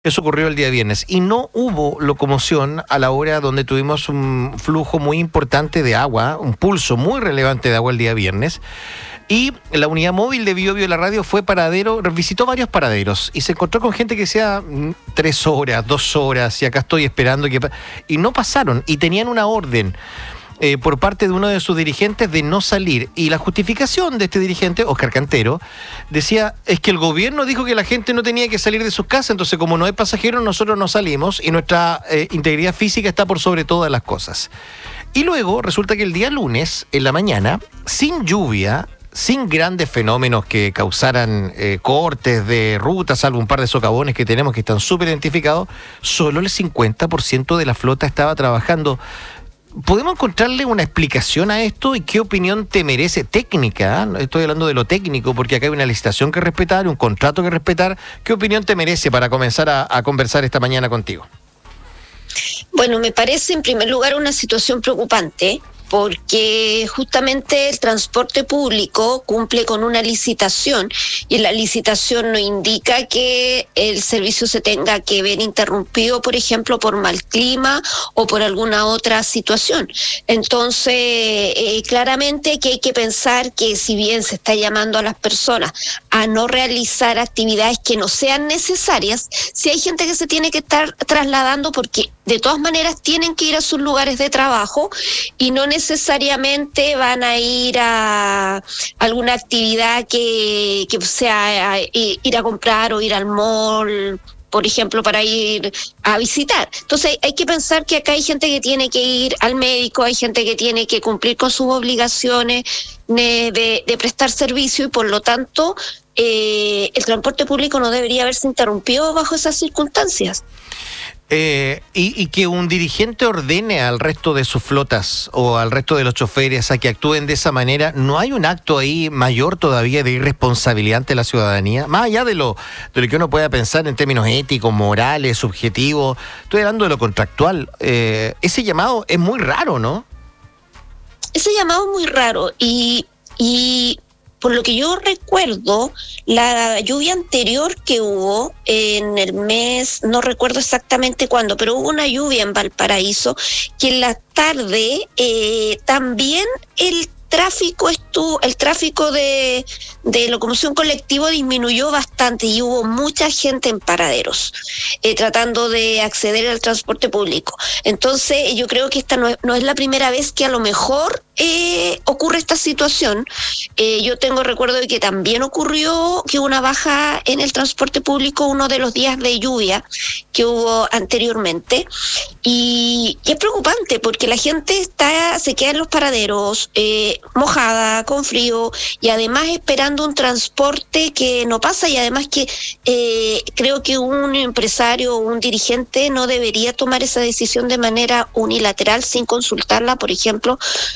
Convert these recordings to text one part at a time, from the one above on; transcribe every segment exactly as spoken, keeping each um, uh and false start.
Eso ocurrió el día viernes y no hubo locomoción a la hora donde tuvimos un flujo muy importante de agua, un pulso muy relevante de agua el día viernes. Y la unidad móvil de Bio Bio la radio fue paradero, visitó varios paraderos y se encontró con gente que decía mm, tres horas, dos horas y acá estoy esperando que... Y no pasaron y tenían una orden Eh, por parte de uno de sus dirigentes de no salir. Y la justificación de este dirigente, Oscar Cantero, decía, es que el gobierno dijo que la gente no tenía que salir de sus casas, entonces como no hay pasajeros, nosotros no salimos y nuestra eh, integridad física está por sobre todas las cosas. Y luego resulta que el día lunes, en la mañana, sin lluvia, sin grandes fenómenos que causaran eh, cortes de rutas, salvo un par de socavones que tenemos que están súper identificados, solo el cincuenta por ciento de la flota estaba trabajando. ¿Podemos encontrarle una explicación a esto y qué opinión te merece técnica? ¿eh? Estoy hablando de lo técnico porque acá hay una licitación que respetar, un contrato que respetar. ¿Qué opinión te merece para comenzar a, a conversar esta mañana contigo? Bueno, me parece en primer lugar una situación preocupante porque justamente el transporte público cumple con una licitación y la licitación no indica que el servicio se tenga que ver interrumpido, por ejemplo, por mal clima o por alguna otra situación. Entonces, eh, claramente que hay que pensar que si bien se está llamando a las personas a no realizar actividades que no sean necesarias, si hay gente que se tiene que estar trasladando porque de todas maneras tienen que ir a sus lugares de trabajo y no necesariamente van a ir a alguna actividad que, que sea a ir a comprar o ir al mall, por ejemplo, para ir a visitar. Entonces hay que pensar que acá hay gente que tiene que ir al médico, hay gente que tiene que cumplir con sus obligaciones de, de, de prestar servicio y por lo tanto eh, el transporte público no debería haberse interrumpido bajo esas circunstancias. Eh, y, y que un dirigente ordene al resto de sus flotas o al resto de los choferes a que actúen de esa manera, ¿no hay un acto ahí mayor todavía de irresponsabilidad ante la ciudadanía? Más allá de lo, de lo que uno pueda pensar en términos éticos, morales, subjetivos, estoy hablando de lo contractual. Eh, ese llamado es muy raro, ¿no? Ese llamado es muy raro y... y... por lo que yo recuerdo, la lluvia anterior que hubo en el mes, no recuerdo exactamente cuándo, pero hubo una lluvia en Valparaíso que en la tarde eh, también el tráfico estuvo, el tráfico de, de locomoción colectivo disminuyó bastante y hubo mucha gente en paraderos eh, tratando de acceder al transporte público. Entonces yo creo que esta no es, no es la primera vez que a lo mejor eh, ocurre esta situación. Eh, yo tengo recuerdo de que también ocurrió que una baja en el transporte público uno de los días de lluvia que hubo anteriormente y, y es preocupante porque la gente está se queda en los paraderos eh, mojada, con frío y además esperando un transporte que no pasa y además que eh, creo que un empresario o un dirigente no debería tomar esa decisión de manera unilateral sin consultarla, por ejemplo,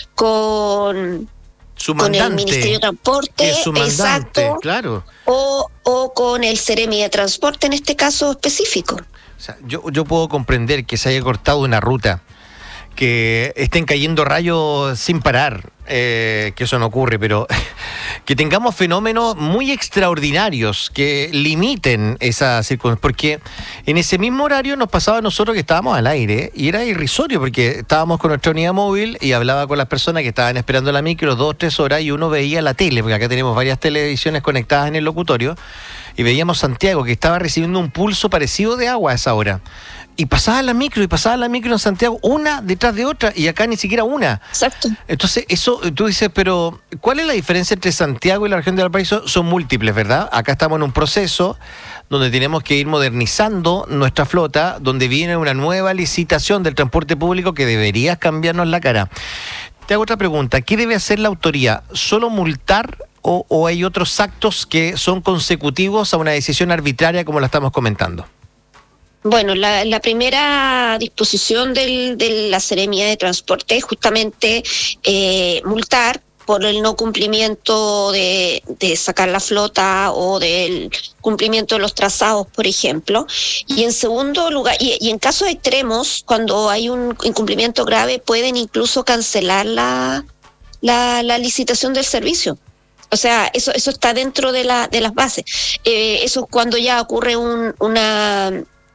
con, su con mandante, el Ministerio de Transporte, es su mandante, exacto, claro. o, o con el Seremi de Transporte en este caso específico. O sea, yo, yo puedo comprender que se haya cortado una ruta, que estén cayendo rayos sin parar, eh, que eso no ocurre, pero que tengamos fenómenos muy extraordinarios que limiten esa circunstancia, porque en ese mismo horario nos pasaba a nosotros que estábamos al aire y era irrisorio porque estábamos con nuestra unidad móvil y hablaba con las personas que estaban esperando la micro dos, tres horas y uno veía la tele, porque acá tenemos varias televisiones conectadas en el locutorio y veíamos Santiago que estaba recibiendo un pulso parecido de agua a esa hora. Y pasaba la micro, y pasaba la micro en Santiago, una detrás de otra, y acá ni siquiera una. Exacto. Entonces, eso, tú dices, pero ¿cuál es la diferencia entre Santiago y la región de Valparaíso? Son múltiples, ¿verdad? Acá estamos en un proceso donde tenemos que ir modernizando nuestra flota, donde viene una nueva licitación del transporte público que debería cambiarnos la cara. Te hago otra pregunta, ¿qué debe hacer la autoridad? ¿Solo multar o, o hay otros actos que son consecutivos a una decisión arbitraria como la estamos comentando? Bueno, la, la primera disposición del, de la Seremía de Transporte es justamente eh, multar por el no cumplimiento de, de sacar la flota o del cumplimiento de los trazados, por ejemplo. Y en segundo lugar, y, y en casos extremos, cuando hay un incumplimiento grave, pueden incluso cancelar la, la, la licitación del servicio. O sea, eso eso está dentro de la de las bases. Eh, eso es cuando ya ocurre un, una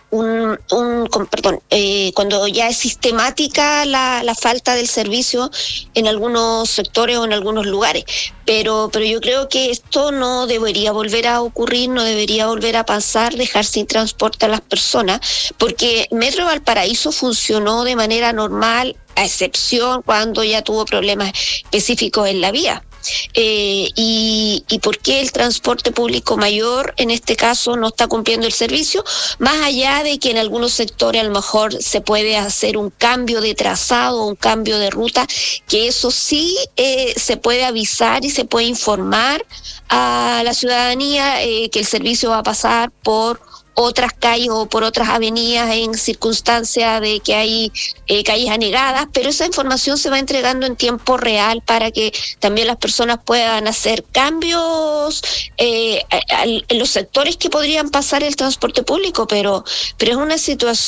un, un con, perdón, eh, cuando ya es sistemática la, la falta del servicio en algunos sectores o en algunos lugares. Pero, pero yo creo que esto no debería volver a ocurrir, no debería volver a pasar, dejar sin transporte a las personas, porque Metro Valparaíso funcionó de manera normal, a excepción cuando ya tuvo problemas específicos en la vía. Eh, y, y por qué el transporte público mayor en este caso no está cumpliendo el servicio, más allá de que en algunos sectores a lo mejor se puede hacer un cambio de trazado, un cambio de ruta, que eso sí eh, se puede avisar y se puede informar a la ciudadanía eh, que el servicio va a pasar por otras calles o por otras avenidas en circunstancia de que hay eh, calles anegadas, pero esa información se va entregando en tiempo real para que también las personas puedan hacer cambios eh, a, a, en los sectores que podrían pasar el transporte público, pero, pero es una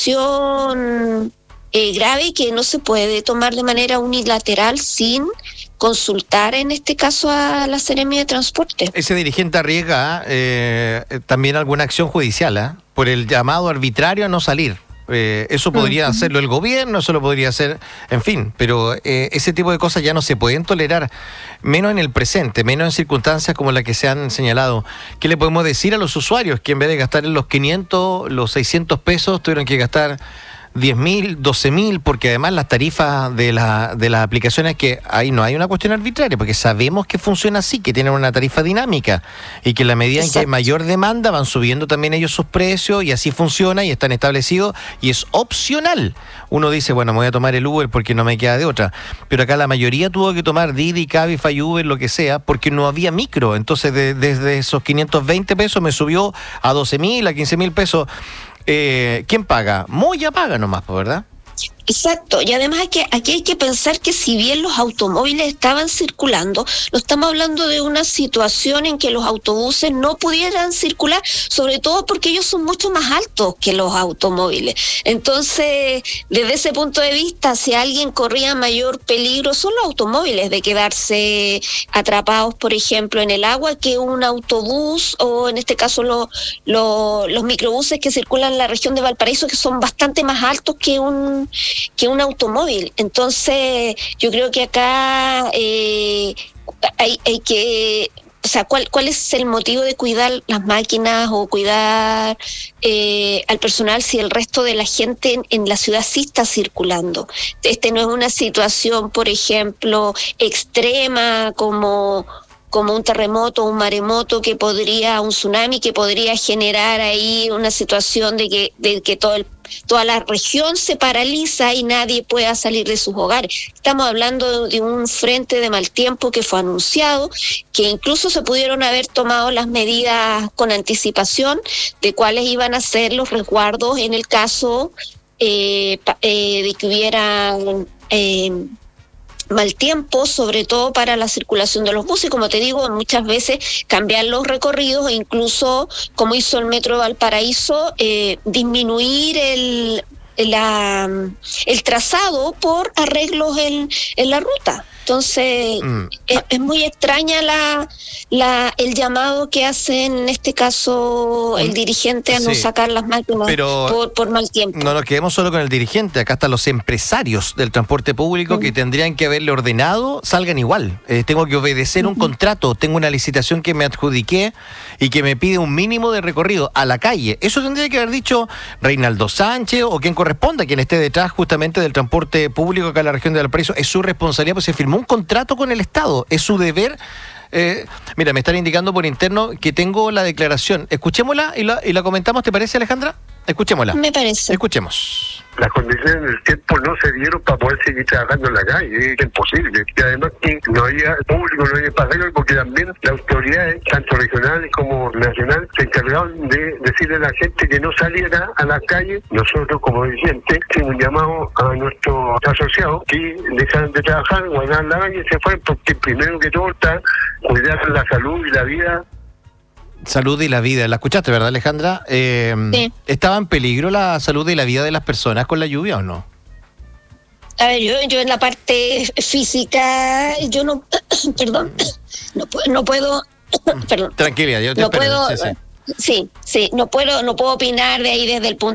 situación eh, grave que no se puede tomar de manera unilateral sin consultar en este caso a la Seremia de Transporte. Ese dirigente arriesga eh, también alguna acción judicial ¿eh? por el llamado arbitrario a no salir. Eh, eso podría uh-huh. hacerlo el gobierno, eso lo podría hacer, en fin, pero eh, ese tipo de cosas ya no se pueden tolerar, menos en el presente, menos en circunstancias como las que se han señalado. ¿Qué le podemos decir a los usuarios que en vez de gastar en los quinientos, los seiscientos pesos, tuvieron que gastar diez mil, doce mil, porque además las tarifas de, la, de las aplicaciones, que ahí no hay una cuestión arbitraria, porque sabemos que funciona así, que tienen una tarifa dinámica y que en la medida en que hay mayor demanda van subiendo también ellos sus precios y así funciona y están establecidos y es opcional. Uno dice, bueno, me voy a tomar el Uber porque no me queda de otra, pero acá la mayoría tuvo que tomar Didi, Cabify, Uber, lo que sea, porque no había micro, entonces de, desde esos quinientos veinte pesos me subió a doce mil, a quince mil pesos. Eh, ¿Quién paga? Moya paga nomás, ¿verdad? Exacto, y además aquí, aquí hay que pensar que si bien los automóviles estaban circulando, no estamos hablando de una situación en que los autobuses no pudieran circular, sobre todo porque ellos son mucho más altos que los automóviles. Entonces, desde ese punto de vista, si alguien corría mayor peligro, son los automóviles de quedarse atrapados, por ejemplo, en el agua, que un autobús, o en este caso lo, lo, los microbuses que circulan en la región de Valparaíso, que son bastante más altos que un que un automóvil. Entonces yo creo que acá eh, hay, hay que, o sea, ¿cuál, cuál es el motivo de cuidar las máquinas o cuidar eh, al personal si el resto de la gente en, en la ciudad sí está circulando? Este no es una situación, por ejemplo, extrema como como un terremoto, un maremoto que podría, un tsunami que podría generar ahí una situación de que, de que todo el, toda la región se paraliza y nadie pueda salir de sus hogares. Estamos hablando de un frente de mal tiempo que fue anunciado, que incluso se pudieron haber tomado las medidas con anticipación de cuáles iban a ser los resguardos en el caso eh, eh, de que hubiera Eh, mal tiempo, sobre todo para la circulación de los buses. Como te digo, muchas veces cambiar los recorridos e incluso, como hizo el Metro de Valparaíso, eh, disminuir el, la, el trazado por arreglos en, en la ruta. Entonces, mm. es, es muy extraña la, la el llamado que hace en este caso el dirigente a sí, no sacar las máquinas por, por mal tiempo. No nos quedemos solo con el dirigente, acá están los empresarios del transporte público mm. que tendrían que haberle ordenado, salgan igual. Eh, tengo que obedecer mm-hmm. un contrato, tengo una licitación que me adjudiqué y que me pide un mínimo de recorrido a la calle. Eso tendría que haber dicho Reinaldo Sánchez o quien corresponda, quien esté detrás justamente del transporte público acá en la región de Valparaíso. Es su responsabilidad, pues se firmó un contrato con el Estado, es su deber. Eh, mira, me están indicando por interno que tengo la declaración. Escuchémosla y la, y la comentamos, ¿te parece, Alejandra? Escuchémosla. Me parece. Escuchemos. Las condiciones del tiempo no se dieron para poder seguir trabajando en la calle, es imposible. Y además que no había público, no había pasajeros, porque también las autoridades, tanto regionales como nacionales, se encargaron de decirle a la gente que no saliera a la calle. Nosotros, como dirigentes, hicimos un llamado a nuestros asociados que dejaran de trabajar, guardaran la calle y se fueron, porque primero que todo está cuidar la salud y la vida. Salud y la vida, la escuchaste, ¿verdad, Alejandra? Eh, sí. ¿Estaba en peligro la salud y la vida de las personas con la lluvia o no? A ver, yo, yo en la parte física, yo no, perdón, no, no puedo, perdón. Tranquila, yo te no espero. puedo, sí, sí. sí, sí, no puedo, no puedo opinar de ahí desde el punto